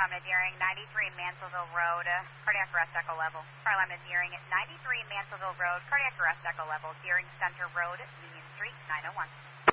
Lima nearing 93 Mansellville Road, cardiac arrest echo level. Star Lima nearing 93 Mansellville Road, cardiac arrest echo level. Deering Center Road, Union Street, 901.